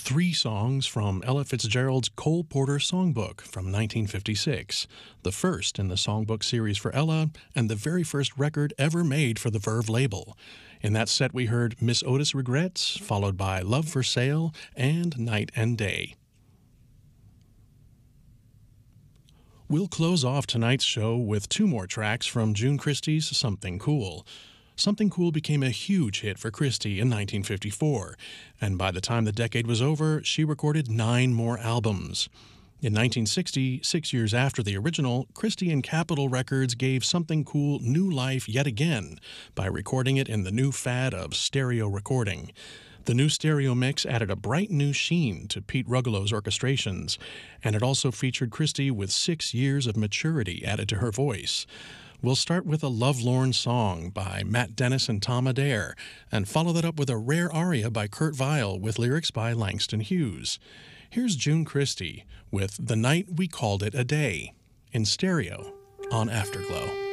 three songs from Ella Fitzgerald's Cole Porter Songbook from 1956, the first in the songbook series for Ella and the very first record ever made for the Verve label. In that set we heard Miss Otis Regrets, followed by Love for Sale and Night and Day. We'll close off tonight's show with two more tracks from June Christy's Something Cool. Something Cool became a huge hit for Christy in 1954, and by the time the decade was over, she recorded 9 more albums. In 1960, 6 years after the original, Christy and Capitol Records gave Something Cool new life yet again by recording it in the new fad of stereo recording. The new stereo mix added a bright new sheen to Pete Rugelow's orchestrations, and it also featured Christy with 6 years of maturity added to her voice. We'll start with a lovelorn song by Matt Dennis and Tom Adair, and follow that up with a rare aria by Kurt Weill with lyrics by Langston Hughes. Here's June Christy with The Night We Called It a Day, in stereo on Afterglow.